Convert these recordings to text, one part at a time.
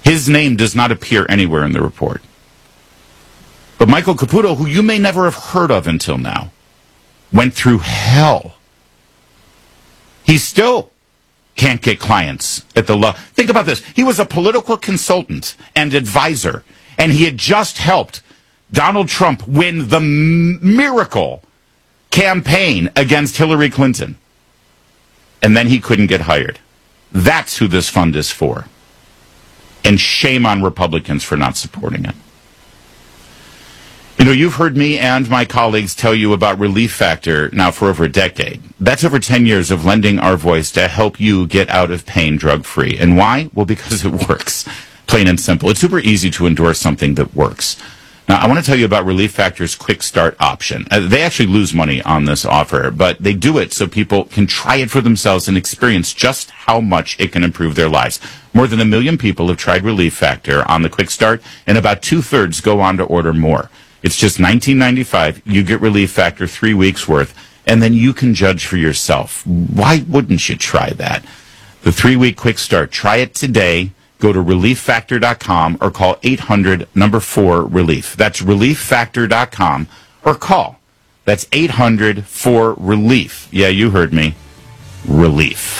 His name does not appear anywhere in the report. But Michael Caputo, who you may never have heard of until now, went through hell. He still can't get clients at the law. Think about this. He was a political consultant and advisor, and he had just helped Donald Trump win the miracle campaign against Hillary Clinton. And then he couldn't get hired. That's who this fund is for. And shame on Republicans for not supporting it. You know, you've heard me and my colleagues tell you about Relief Factor now for over a decade. That's over 10 years of lending our voice to help you get out of pain drug-free. And why? Well, because it works. Plain and simple. It's super easy to endorse something that works. Now, I want to tell you about Relief Factor's Quick Start option. They actually lose money on this offer, but they do it so people can try it for themselves and experience just how much it can improve their lives. More than 1 million people have tried Relief Factor on the Quick Start, and about 2/3 go on to order more. It's just $19.95. You get Relief Factor 3 weeks worth, and then you can judge for yourself. Why wouldn't you try that? The 3-week Quick Start. Try it today. Go to relieffactor.com or call 800-4-RELIEF. That's relieffactor.com or call. That's 800-4-RELIEF. Yeah, you heard me. Relief.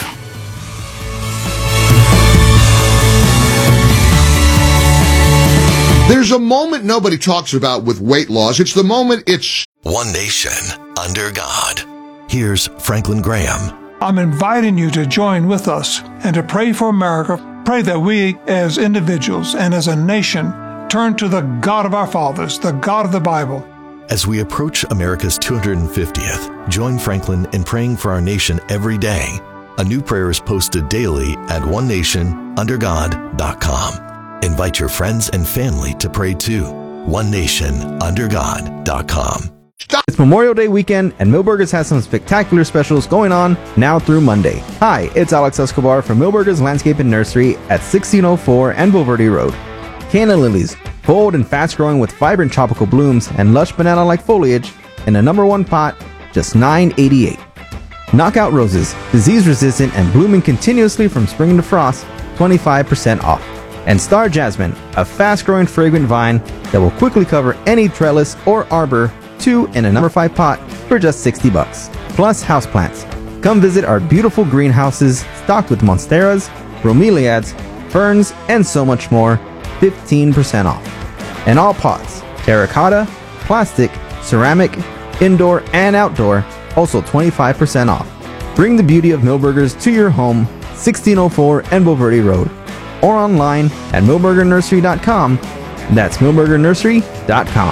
There's a moment nobody talks about with weight loss. It's the moment it's One Nation under God. Here's Franklin Graham. I'm inviting you to join with us and to pray for America. Pray that we as individuals and as a nation turn to the God of our fathers, the God of the Bible. As we approach America's 250th, join Franklin in praying for our nation every day. A new prayer is posted daily at onenationundergod.com. Invite your friends and family to pray too. onenationundergod.com. It's Memorial Day weekend, and Millburgers has some spectacular specials going on now through Monday. Hi, it's Alex Escobar from Millburgers Landscape and Nursery at 1604 Anvil Verde Road. Canna lilies, bold and fast-growing with vibrant tropical blooms and lush banana-like foliage in a #1 pot, just $9.88. Knockout roses, disease-resistant and blooming continuously from spring to frost, 25% off. And Star Jasmine, a fast-growing fragrant vine that will quickly cover any trellis or arbor, 2 in a #5 pot for just $60. Plus houseplants. Come visit our beautiful greenhouses stocked with monsteras, bromeliads, ferns, and so much more, 15% off. And all pots, terracotta, plastic, ceramic, indoor and outdoor, also 25% off. Bring the beauty of Millburgers to your home, 1604 Anvil Verde Road, or online at millburgernursery.com. That's millburgernursery.com.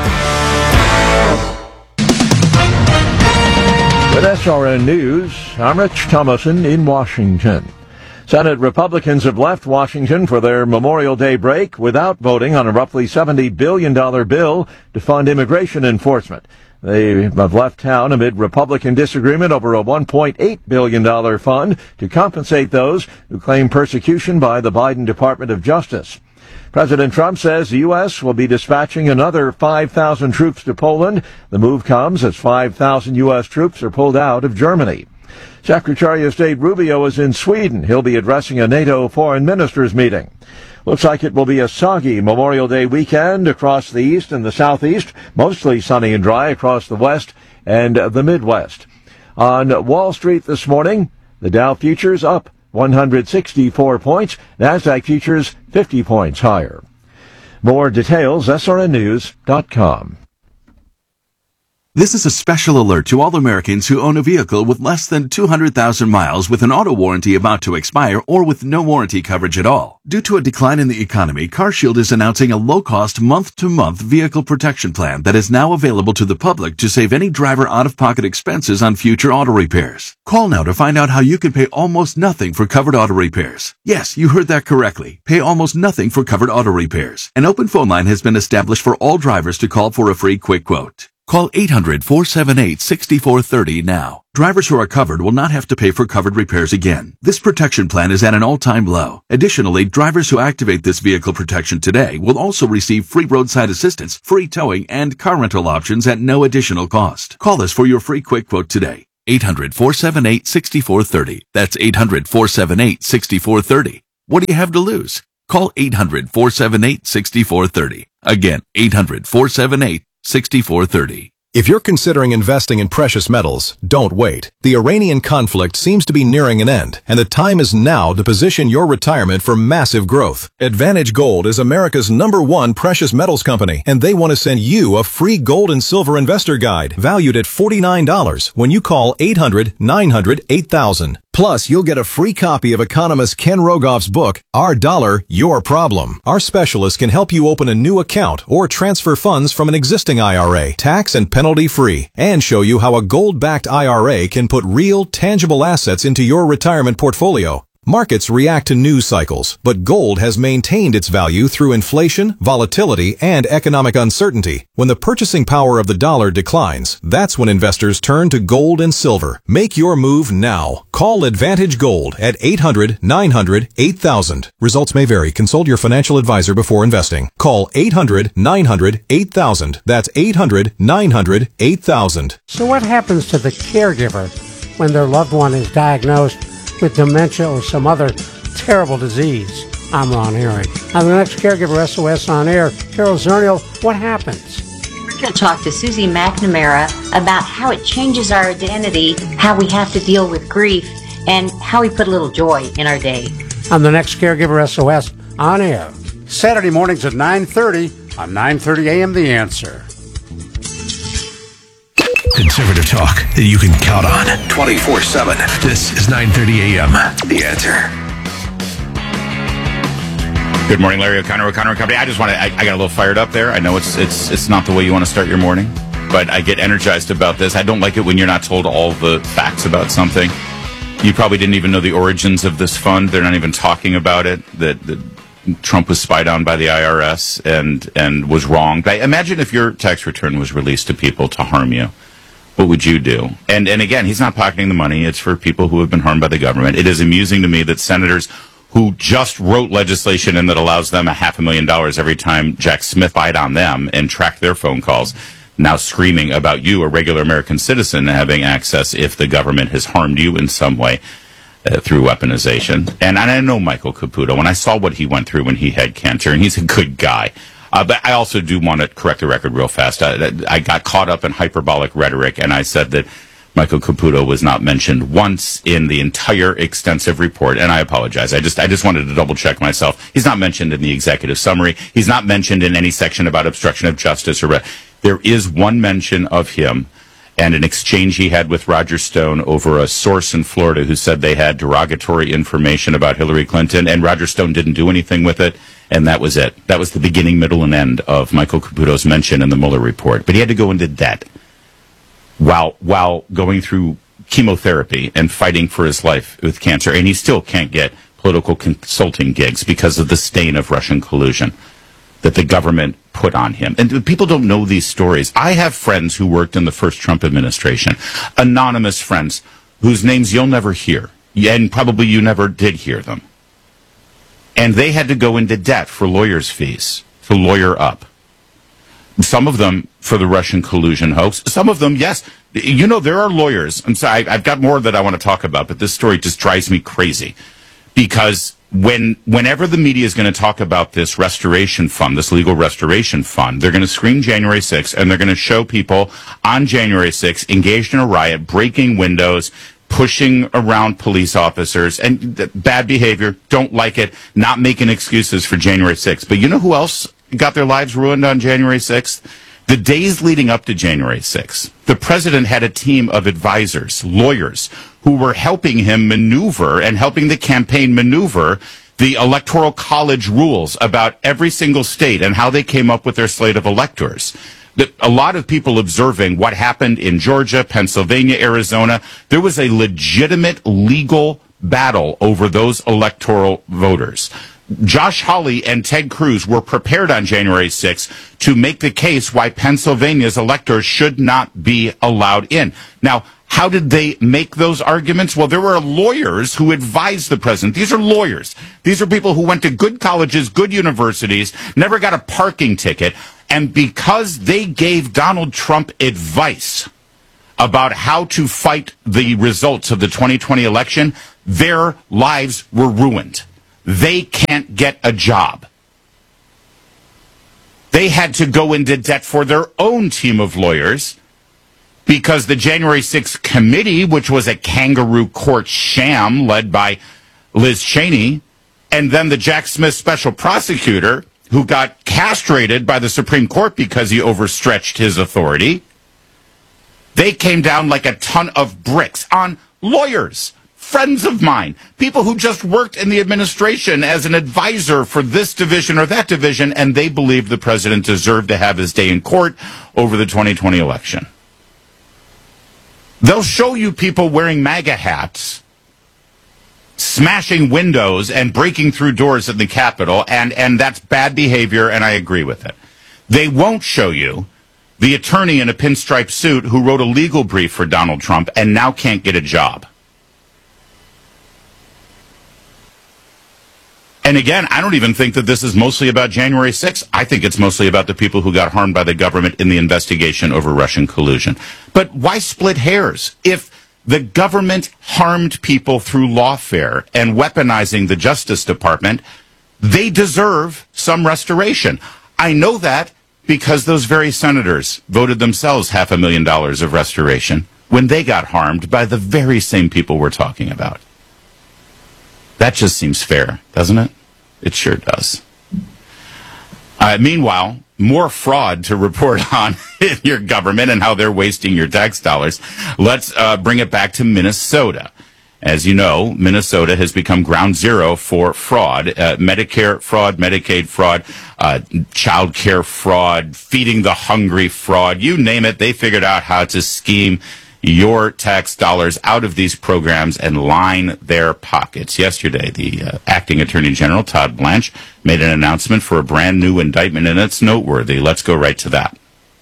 With SRN News, I'm Rich Thomason in Washington. Senate Republicans have left Washington for their Memorial Day break without voting on a roughly $70 billion bill to fund immigration enforcement. They have left town amid Republican disagreement over a $1.8 billion fund to compensate those who claim persecution by the Biden Department of Justice. President Trump says the U.S. will be dispatching another 5,000 troops to Poland. The move comes as 5,000 U.S. troops are pulled out of Germany. Secretary of State Rubio is in Sweden. He'll be addressing a NATO foreign ministers meeting. Looks like it will be a soggy Memorial Day weekend across the east and the southeast, mostly sunny and dry across the west and the Midwest. On Wall Street this morning, the Dow futures up 164 points. NASDAQ futures 50 points higher. More details, srnnews.com. This is a special alert to all Americans who own a vehicle with less than 200,000 miles with an auto warranty about to expire or with no warranty coverage at all. Due to a decline in the economy, CarShield is announcing a low-cost month-to-month vehicle protection plan that is now available to the public to save any driver out-of-pocket expenses on future auto repairs. Call now to find out how you can pay almost nothing for covered auto repairs. Yes, you heard that correctly. Pay almost nothing for covered auto repairs. An open phone line has been established for all drivers to call for a free quick quote. Call 800-478-6430 now. Drivers who are covered will not have to pay for covered repairs again. This protection plan is at an all-time low. Additionally, drivers who activate this vehicle protection today will also receive free roadside assistance, free towing, and car rental options at no additional cost. Call us for your free quick quote today. 800-478-6430. That's 800-478-6430. What do you have to lose? Call 800-478-6430. Again, 800-478-6430. If you're considering investing in precious metals, don't wait. The Iranian conflict seems to be nearing an end, and the time is now to position your retirement for massive growth. Advantage Gold is America's #1 precious metals company, and they want to send you a free gold and silver investor guide valued at $49 when you call 800-900-8000. Plus, you'll get a free copy of economist Ken Rogoff's book, Our Dollar, Your Problem. Our specialist can help you open a new account or transfer funds from an existing IRA, tax and penalty-free, and show you how a gold-backed IRA can put real, tangible assets into your retirement portfolio. Markets react to news cycles, but gold has maintained its value through inflation, volatility, and economic uncertainty. When the purchasing power of the dollar declines, that's when investors turn to gold and silver. Make your move now. Call Advantage Gold at 800-900-8000. Results may vary. Consult your financial advisor before investing. Call 800-900-8000. That's 800-900-8000. So what happens to the caregiver when their loved one is diagnosed with dementia or some other terrible disease? I'm Ron Herring. On the next Caregiver SOS on Air, Carol Zernial, what happens? We're going to talk to Susie McNamara about how it changes our identity, how we have to deal with grief, and how we put a little joy in our day. On the next Caregiver SOS on Air, Saturday mornings at 9:30 on 9:30 a.m. The Answer. Conservative talk that you can count on 24/7. This is 9:30 a.m. The Answer. Good morning, Larry O'Connor and Company. I just want to, I got a little fired up there. I know it's not the way you want to start your morning, but I get energized about this. I don't like it when you're not told all the facts about something. You probably didn't even know the origins of this fund. They're not even talking about it, that Trump was spied on by the IRS and was wronged. Imagine if your tax return was released to people to harm you. What would you do? And again, he's not pocketing the money. It's for people who have been harmed by the government. It is amusing to me that senators who just wrote legislation and that allows them $500,000 every time Jack Smith spied on them and tracked their phone calls, now screaming about you, a regular American citizen, having access if the government has harmed you in some way through weaponization. And I know Michael Caputo, and I saw what he went through when he had cancer, and he's a good guy. But I also do want to correct the record real fast. I got caught up in hyperbolic rhetoric, and I said that Michael Caputo was not mentioned once in the entire extensive report, and I apologize. I just wanted to double-check myself. He's not mentioned in the executive summary. He's not mentioned in any section about obstruction of justice. There is one mention of him and an exchange he had with Roger Stone over a source in Florida who said they had derogatory information about Hillary Clinton, and Roger Stone didn't do anything with it. And that was it. That was the beginning, middle, and end of Michael Caputo's mention in the Mueller report. But he had to go into debt while going through chemotherapy and fighting for his life with cancer. And he still can't get political consulting gigs because of the stain of Russian collusion that the government put on him. And people don't know these stories. I have friends who worked in the first Trump administration, anonymous friends whose names you'll never hear, and probably you never did hear them. And they had to go into debt for lawyers' fees to lawyer up. Some of them for the Russian collusion hoax. Some of them, yes. You know, there are lawyers. I'm sorry, I've got more that I want to talk about, but this story just drives me crazy. Because whenever the media is going to talk about this restoration fund, this legal restoration fund, they're going to screen January 6th, and they're going to show people on January 6th engaged in a riot, breaking windows, pushing around police officers, and bad behavior, don't like it, not making excuses for January 6th. But you know who else got their lives ruined on January 6th? The days leading up to January 6th, the president had a team of advisors, lawyers, who were helping him maneuver and helping the campaign maneuver the Electoral College rules about every single state and how they came up with their slate of electors. A lot of people observing what happened in Georgia, Pennsylvania, Arizona, there was a legitimate legal battle over those electoral voters. Josh Hawley and Ted Cruz were prepared on January 6th to make the case why Pennsylvania's electors should not be allowed in. Now, how did they make those arguments? Well, there were lawyers who advised the president. These are lawyers. These are people who went to good colleges, good universities, never got a parking ticket. And because they gave Donald Trump advice about how to fight the results of the 2020 election, their lives were ruined. they can't get a job. They had to go into debt for their own team of lawyers because the January 6th committee, which was a kangaroo court sham led by Liz Cheney, and then the Jack Smith special prosecutor, who got castrated by the Supreme Court because he overstretched his authority, they came down like a ton of bricks on lawyers, friends of mine, people who just worked in the administration as an advisor for this division or that division, and they believed the president deserved to have his day in court over the 2020 election. They'll show you people wearing MAGA hats, smashing windows and breaking through doors at the Capitol, and that's bad behavior, and I agree with it. They won't show you the attorney in a pinstripe suit who wrote a legal brief for Donald Trump and now can't get a job. And again, I don't even think that this is mostly about January 6th. I think it's mostly about the people who got harmed by the government in the investigation over Russian collusion. But why split hairs? If the government harmed people through lawfare and weaponizing the Justice Department, they deserve some restoration. I know that because those very senators voted themselves $500,000 of restoration when they got harmed by the very same people we're talking about. That just seems fair, doesn't it? It sure does. Meanwhile, more fraud to report on in your government and how they're wasting your tax dollars. Let's bring it back to Minnesota. As you know, Minnesota has become ground zero for fraud, Medicare fraud, Medicaid fraud, child care fraud, feeding the hungry fraud, you name it. They figured out how to scheme your tax dollars out of these programs and line their pockets. Yesterday, the acting Attorney General, Todd Blanche, made an announcement for a brand new indictment, and it's noteworthy. Let's go right to that.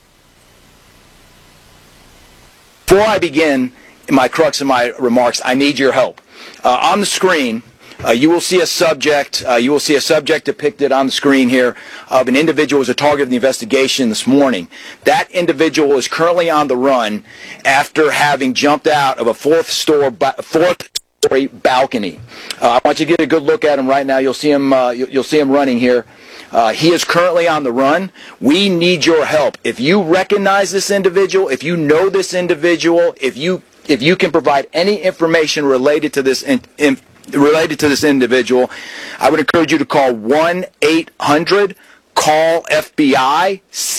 Before I begin my crux of my remarks, I need your help. On the screen, you will see a subject. Depicted on the screen here of an individual who was a target of the investigation this morning. That individual is currently on the run after having jumped out of a fourth-story balcony. I want you to get a good look at him right now. You'll see him. You'll see him running here. He is currently on the run. We need your help. If you recognize this individual, if you know this individual, if you can provide any information related to this individual, I would encourage you to call 1-800-CALL-FBI,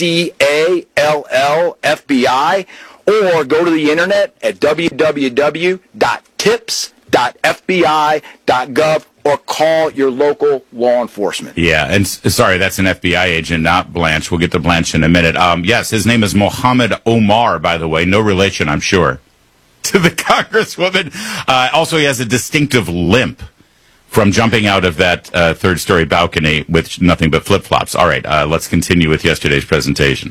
CALL-FBI, or go to the internet at www.tips.fbi.gov or call your local law enforcement. Yeah, and sorry, that's an FBI agent, not Blanche. We'll get to Blanche in a minute. Yes, his name is Mohammed Omar, by the way. No relation, I'm sure, to the Congresswoman. Also, he has a distinctive limp from jumping out of that third-story balcony with nothing but flip-flops. All right, let's continue with yesterday's presentation.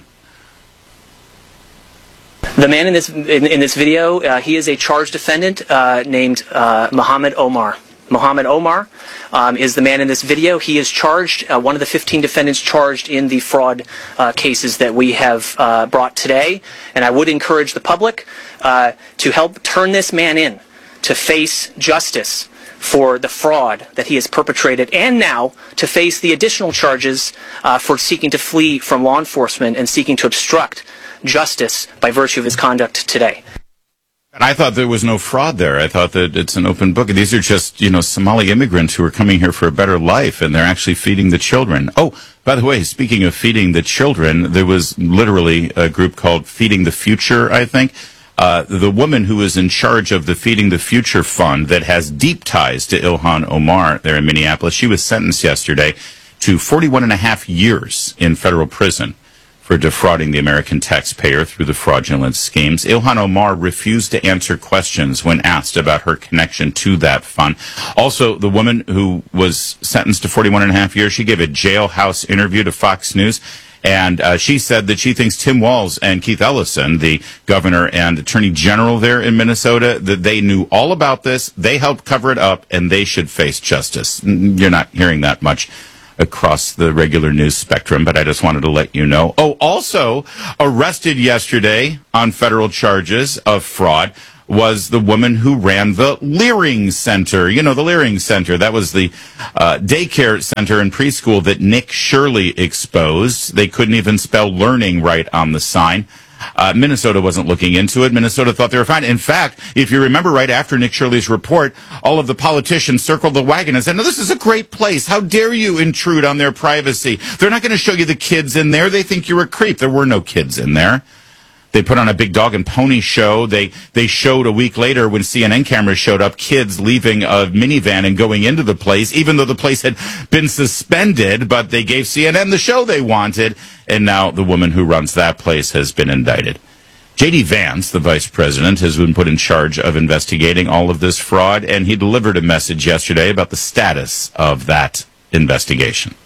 The man in this video, he is a charged defendant named Mohammed Omar. Mohammed Omar is the man in this video. He is charged, one of the 15 defendants charged in the fraud cases that we have brought today. And I would encourage the public to help turn this man in to face justice for the fraud that he has perpetrated, and now to face the additional charges for seeking to flee from law enforcement and seeking to obstruct justice by virtue of his conduct today. And I thought there was no fraud there. I thought that it's an open book. These are just, Somali immigrants who are coming here for a better life, and they're actually feeding the children. Oh, by the way, speaking of feeding the children, there was literally a group called Feeding the Future, I think. The woman who is in charge of the Feeding the Future Fund that has deep ties to Ilhan Omar there in Minneapolis, she was sentenced yesterday to 41 and a half years in federal prison for defrauding the American taxpayer through the fraudulent schemes. Ilhan Omar refused to answer questions when asked about her connection to that fund. Also, the woman who was sentenced to 41 and a half years, she gave a jailhouse interview to Fox News, and she said that she thinks Tim Walz and Keith Ellison, the governor and attorney general there in Minnesota, that they knew all about this, they helped cover it up, and they should face justice. You're not hearing that much across the regular news spectrum, but I just wanted to let you know. Oh, also arrested yesterday on federal charges of fraud was the woman who ran the Leering Center. You know, the Leering Center. That was the daycare center and preschool that Nick Shirley exposed. They couldn't even spell learning right on the sign. Minnesota wasn't looking into it. Minnesota thought they were fine. In fact, if you remember, right after Nick Shirley's report, all of the politicians circled the wagon and said, no, this is a great place. How dare you intrude on their privacy? They're not going to show you the kids in there. They think you're a creep. There were no kids in there. They put on a big dog and pony show. They showed a week later when CNN cameras showed up, kids leaving a minivan and going into the place, even though the place had been suspended, but they gave CNN the show they wanted. And now the woman who runs that place has been indicted. J.D. Vance, the vice president, has been put in charge of investigating all of this fraud, and he delivered a message yesterday about the status of that investigation.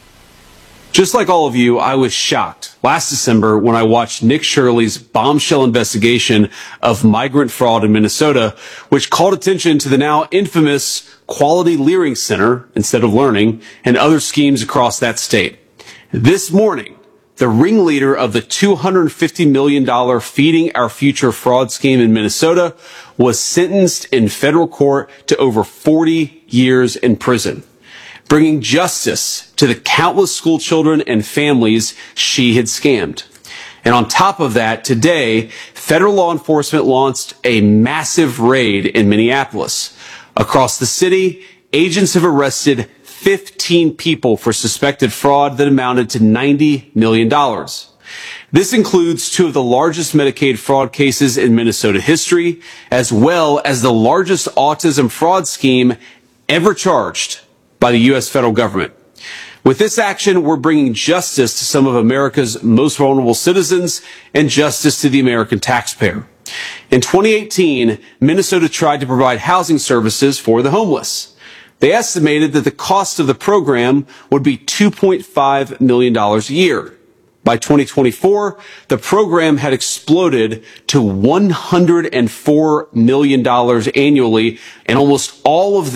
Just like all of you, I was shocked last December when I watched Nick Shirley's bombshell investigation of migrant fraud in Minnesota, which called attention to the now infamous Quality Leering Center instead of learning and other schemes across that state. This morning, the ringleader of the $250 million Feeding Our Future fraud scheme in Minnesota was sentenced in federal court to over 40 years in prison, bringing justice to the countless school children and families she had scammed. And on top of that, today, federal law enforcement launched a massive raid in Minneapolis. Across the city, agents have arrested 15 people for suspected fraud that amounted to $90 million. This includes two of the largest Medicaid fraud cases in Minnesota history, as well as the largest autism fraud scheme ever charged by the U.S. federal government. With this action, we're bringing justice to some of America's most vulnerable citizens and justice to the American taxpayer. In 2018, Minnesota tried to provide housing services for the homeless. They estimated that the cost of the program would be $2.5 million a year. By 2024, the program had exploded to $104 million annually, and almost all of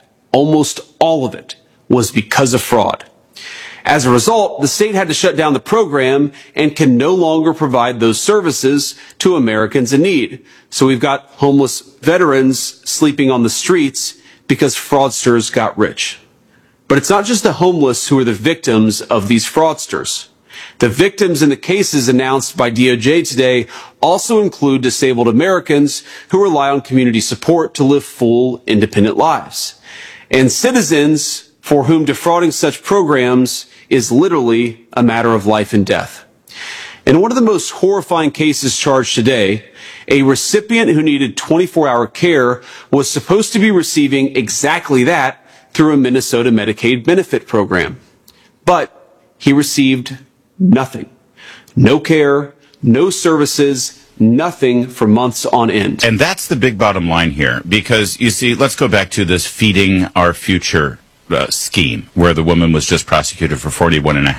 it was because of fraud. As a result, the state had to shut down the program and can no longer provide those services to Americans in need. So we've got homeless veterans sleeping on the streets because fraudsters got rich. But it's not just the homeless who are the victims of these fraudsters. The victims in the cases announced by DOJ today also include disabled Americans who rely on community support to live full, independent lives, and citizens for whom defrauding such programs is literally a matter of life and death. In one of the most horrifying cases charged today, a recipient who needed 24-hour care was supposed to be receiving exactly that through a Minnesota Medicaid benefit program. But he received nothing. No care, no services, nothing for months on end. And that's the big bottom line here, because you see, let's go back to this Feeding Our Future scheme, where the woman was just prosecuted for 41 and a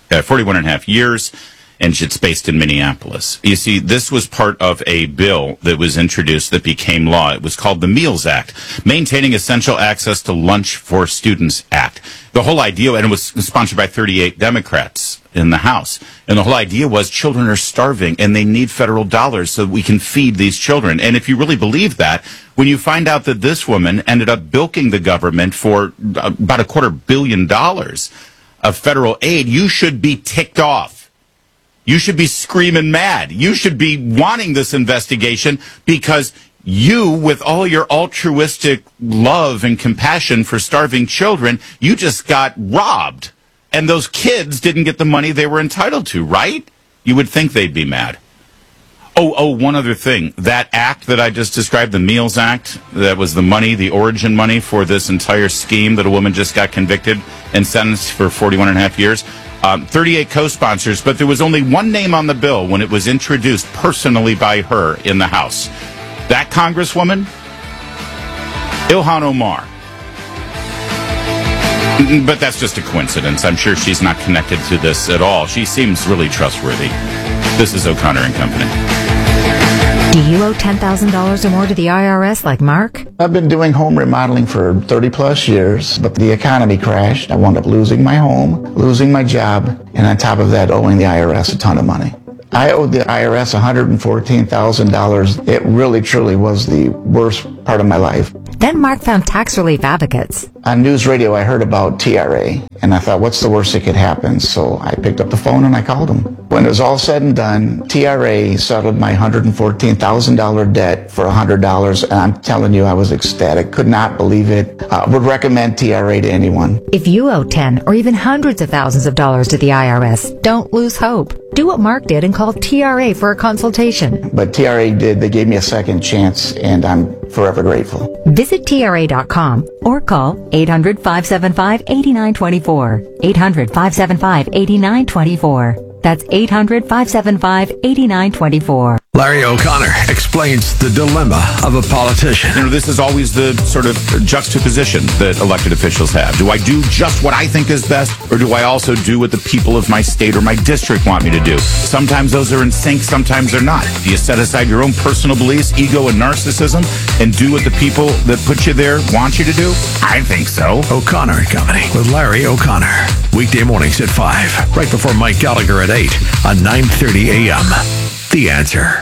half years, and it's based in Minneapolis. You see, this was part of a bill that was introduced that became law. It was called the Meals Act, Maintaining Essential Access to Lunch for Students Act. The whole idea, and it was sponsored by 38 Democrats in the House, and the whole idea was children are starving and they need federal dollars so we can feed these children. And if you really believe that, when you find out that this woman ended up bilking the government for about $250 million of federal aid, you should be ticked off. You should be screaming mad. You should be wanting this investigation because you, with all your altruistic love and compassion for starving children, you just got robbed. And those kids didn't get the money they were entitled to, right? You would think they'd be mad. Oh, one other thing. That act that I just described, the Meals Act, that was the money, the origin money for this entire scheme that a woman just got convicted and sentenced for 41 and a half years. 38 co-sponsors, but there was only one name on the bill when it was introduced personally by her in the House. That Congresswoman, Ilhan Omar. But that's just a coincidence. I'm sure she's not connected to this at all. She seems really trustworthy. This is O'Connor and Company. Do you owe $10,000 or more to the IRS like Mark? I've been doing home remodeling for 30 plus years, but the economy crashed. I wound up losing my home, losing my job, and on top of that, owing the IRS a ton of money. I owed the IRS $114,000. It really, truly was the worst part of my life. Then Mark found tax relief advocates. On news radio, I heard about TRA, and I thought, what's the worst that could happen? So I picked up the phone and I called them. When it was all said and done, TRA settled my $114,000 debt for $100, and I'm telling you, I was ecstatic. Could not believe it. Would recommend TRA to anyone. If you owe 10 or even hundreds of thousands of dollars to the IRS, don't lose hope. Do what Mark did and call TRA for a consultation. But TRA did. They gave me a second chance, and I'm forever grateful. Visit TRA.com or call 800-575-8924. 800-575-8924. That's 800-575-8924. Larry O'Connor explains the dilemma of a politician. You know, this is always the sort of juxtaposition that elected officials have. Do I do just what I think is best, or do I also do what the people of my state or my district want me to do? Sometimes those are in sync, sometimes they're not. Do you set aside your own personal beliefs, ego, and narcissism, and do what the people that put you there want you to do? I think so. O'Connor and Company with Larry O'Connor. Weekday mornings at 5, right before Mike Gallagher at 8 on 9:30 a.m. The Answer.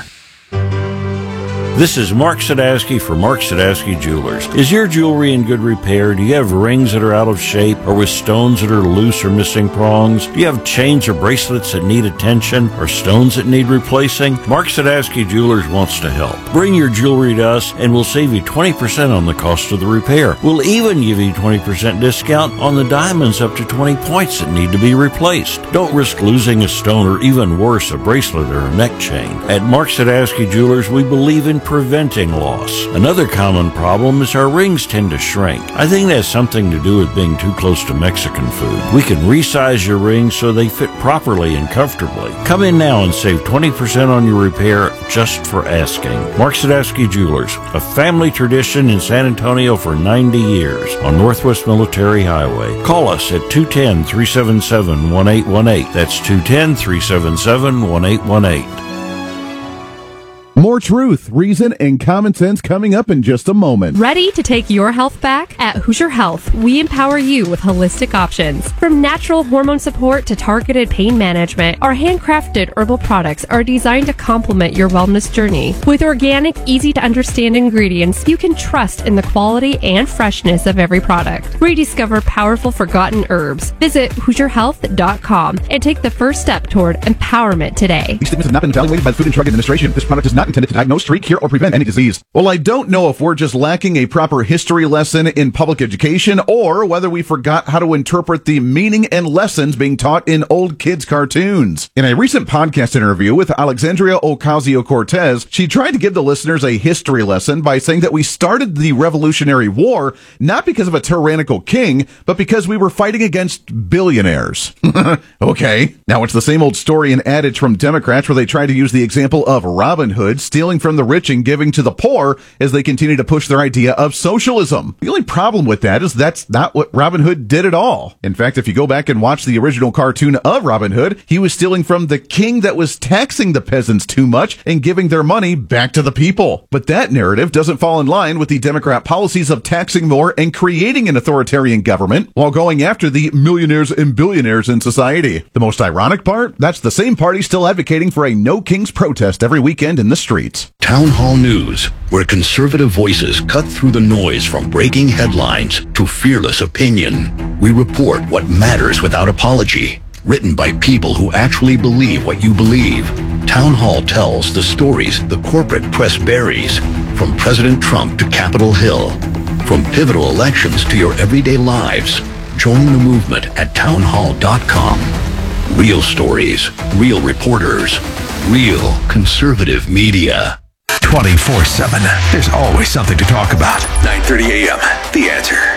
This is Mark Sadowski for Mark Sadowski Jewelers. Is your jewelry in good repair? Do you have rings that are out of shape or with stones that are loose or missing prongs? Do you have chains or bracelets that need attention or stones that need replacing? Mark Sadowski Jewelers wants to help. Bring your jewelry to us and we'll save you 20% on the cost of the repair. We'll even give you 20% discount on the diamonds up to 20 points that need to be replaced. Don't risk losing a stone or even worse, a bracelet or a neck chain. At Mark Sadowski Jewelers, we believe in preventing loss. Another common problem is our rings tend to shrink. I think that has something to do with being too close to Mexican food. We can resize your rings so they fit properly and comfortably. Come in now and save 20% on your repair just for asking. Mark Sadowski Jewelers, a family tradition in San Antonio for 90 years on Northwest Military Highway. Call us at 210-377-1818. That's 210-377-1818. More truth, reason, and common sense coming up in just a moment. Ready to take your health back? At Hoosier Health, we empower you with holistic options. From natural hormone support to targeted pain management, our handcrafted herbal products are designed to complement your wellness journey. With organic, easy-to-understand ingredients, you can trust in the quality and freshness of every product. Rediscover powerful forgotten herbs. Visit HoosierHealth.com and take the first step toward empowerment today. These statements have not been evaluated by the Food and Drug Administration. This product is not intended to diagnose, treat, cure, or prevent any disease. Well, I don't know if we're just lacking a proper history lesson in public education or whether we forgot how to interpret the meaning and lessons being taught in old kids' cartoons. In a recent podcast interview with Alexandria Ocasio-Cortez, she tried to give the listeners a history lesson by saying that we started the Revolutionary War not because of a tyrannical king, but because we were fighting against billionaires. Okay. Now it's the same old story and adage from Democrats where they try to use the example of Robin Hood stealing from the rich and giving to the poor as they continue to push their idea of socialism. The only problem with that is that's not what Robin Hood did at all. In fact, if you go back and watch the original cartoon of Robin Hood, he was stealing from the king that was taxing the peasants too much and giving their money back to the people. But that narrative doesn't fall in line with the Democrat policies of taxing more and creating an authoritarian government while going after the millionaires and billionaires in society. The most ironic part? That's the same party still advocating for a No Kings protest every weekend in the streets. Town Hall News, where conservative voices cut through the noise from breaking headlines to fearless opinion. We report what matters without apology. Written by people who actually believe what you believe. Town Hall tells the stories the corporate press buries, from President Trump to Capitol Hill. From pivotal elections to your everyday lives. Join the movement at townhall.com. Real stories, real reporters, real conservative media. 24/7. There's always something to talk about. 9:30 a.m. The Answer.